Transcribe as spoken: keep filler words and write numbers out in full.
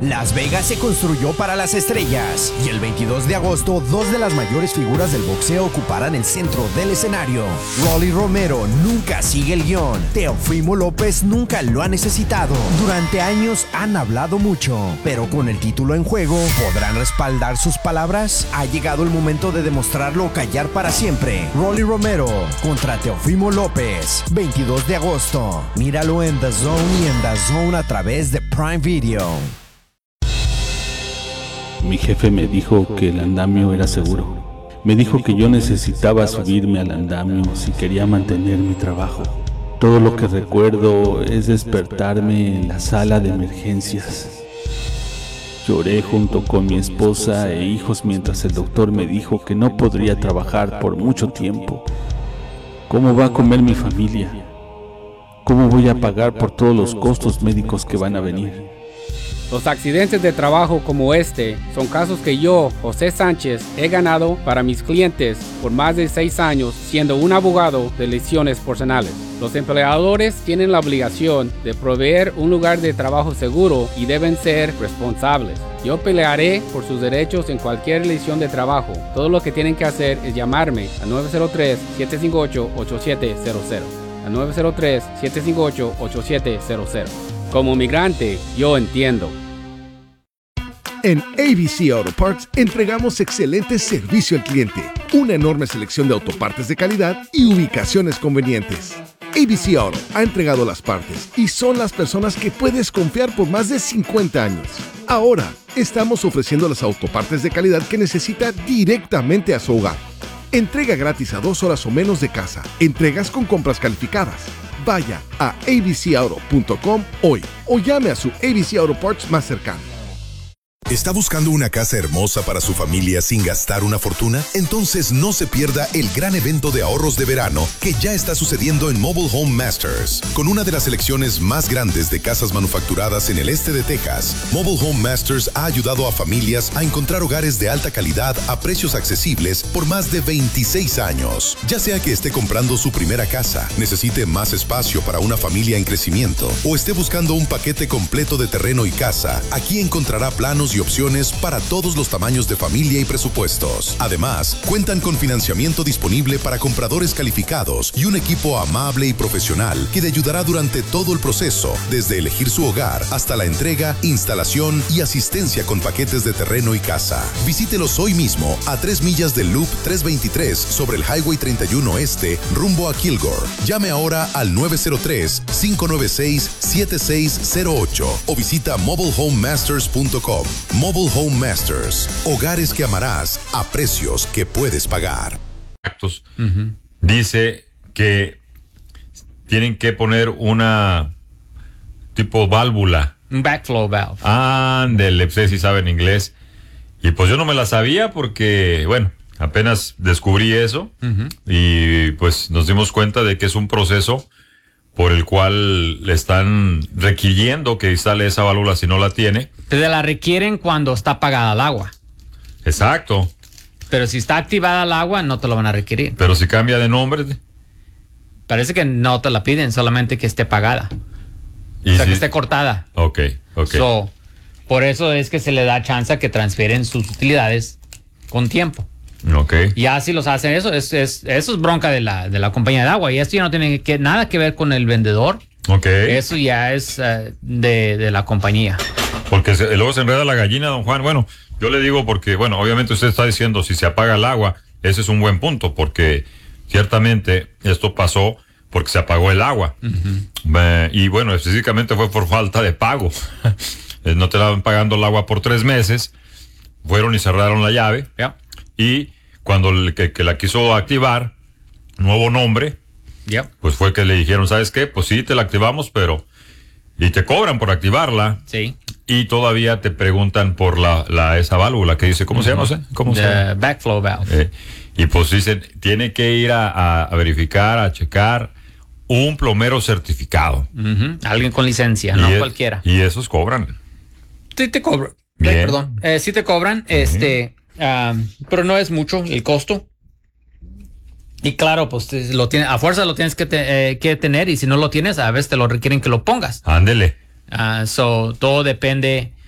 Las Vegas se construyó para las estrellas y el veintidós de agosto dos de las mayores figuras del boxeo ocuparán el centro del escenario. Rolly Romero nunca sigue el guión. Teofimo López nunca lo ha necesitado. Durante años han hablado mucho, pero con el título en juego, ¿podrán respaldar sus palabras? Ha llegado el momento de demostrarlo o callar para siempre. Rolly Romero contra Teofimo López, veintidós de agosto. Míralo en The Zone y en The Zone a través de Prime Video. Mi jefe me dijo que el andamio era seguro. Me dijo que yo necesitaba subirme al andamio si quería mantener mi trabajo. Todo lo que recuerdo es despertarme en la sala de emergencias. Lloré junto con mi esposa e hijos mientras el doctor me dijo que no podría trabajar por mucho tiempo. ¿Cómo va a comer mi familia? ¿Cómo voy a pagar por todos los costos médicos que van a venir? Los accidentes de trabajo como este son casos que yo, José Sánchez, he ganado para mis clientes por más de seis años siendo un abogado de lesiones personales. Los empleadores tienen la obligación de proveer un lugar de trabajo seguro y deben ser responsables. Yo pelearé por sus derechos en cualquier lesión de trabajo. Todo lo que tienen que hacer es llamarme a nueve cero tres, siete cinco ocho, ocho siete cero cero. A nueve cero tres, siete cinco ocho, ocho siete cero cero. Como migrante, yo entiendo. En A B C Auto Parts entregamos excelente servicio al cliente, una enorme selección de autopartes de calidad y ubicaciones convenientes. A B C Auto ha entregado las partes y son las personas que puedes confiar por más de cincuenta años. Ahora, estamos ofreciendo las autopartes de calidad que necesita directamente a su hogar. Entrega gratis a dos horas o menos de casa. Entregas con compras calificadas. Vaya a a b c auto punto com hoy o llame a su A B C Auto Parts más cercano. ¿Está buscando una casa hermosa para su familia sin gastar una fortuna? Entonces no se pierda el gran evento de ahorros de verano que ya está sucediendo en Mobile Home Masters. Con una de las selecciones más grandes de casas manufacturadas en el este de Texas, Mobile Home Masters ha ayudado a familias a encontrar hogares de alta calidad a precios accesibles por más de veintiséis años. Ya sea que esté comprando su primera casa, necesite más espacio para una familia en crecimiento o esté buscando un paquete completo de terreno y casa, aquí encontrará planos y opciones para todos los tamaños de familia y presupuestos. Además, cuentan con financiamiento disponible para compradores calificados y un equipo amable y profesional que le ayudará durante todo el proceso, desde elegir su hogar hasta la entrega, instalación y asistencia con paquetes de terreno y casa. Visítelos hoy mismo a tres millas del Loop trescientos veintitrés sobre el Highway treinta y uno Este, rumbo a Kilgore. Llame ahora al nueve cero tres, cinco nueve seis, siete seis cero ocho o visita mobile home masters punto com. Mobile Home Masters, hogares que amarás a precios que puedes pagar. Uh-huh. Dice que tienen que poner una tipo válvula. Un backflow valve. Ándele, pues si saben inglés. Y pues yo no me la sabía porque, bueno, apenas descubrí eso. Uh-huh. Y pues nos dimos cuenta de que es un proceso por el cual le están requiriendo que instale esa válvula si no la tiene. Te la requieren cuando está apagada el agua. Exacto. Pero si está activada el agua, no te lo van a requerir. Pero si cambia de nombre. Parece que no te la piden, solamente que esté apagada. O sea, si... que esté cortada. Ok, ok. So, por eso es que se le da chance a que transfieren sus utilidades con tiempo. Okay. Ya si los hacen eso, es, es, eso es bronca de la, de la compañía de agua. Y esto ya no tiene que, nada que ver con el vendedor. Okay. Eso ya es uh, de, de la compañía. Porque se, luego se enreda la gallina, don Juan. Bueno, yo le digo porque, bueno, obviamente usted está diciendo si se apaga el agua, ese es un buen punto, porque ciertamente esto pasó porque se apagó el agua. Uh-huh. Eh, y bueno, específicamente fue por falta de pago. No te estaban pagando el agua por tres meses, fueron y cerraron la llave. Yeah. Y cuando el que, que la quiso activar, nuevo nombre, yep. pues fue que le dijeron, ¿sabes qué? Pues sí, te la activamos, pero... Y te cobran por activarla. Sí. Y todavía te preguntan por la, la esa válvula que dice, ¿cómo uh-huh. se llama? ¿Sí? ¿Cómo The se llama? Backflow valve. Eh, y pues dicen, tiene que ir a, a, a verificar, a checar un plomero certificado. Uh-huh. Alguien con licencia, y no es, cualquiera. Y esos cobran. Sí te cobran. Eh, perdón. Eh, sí te cobran, uh-huh. este... Um, pero no es mucho el costo. Y claro, pues lo tiene, a fuerza lo tienes que, te, eh, que tener, y si no lo tienes, a veces te lo requieren que lo pongas. Ándele. Uh, so, todo depende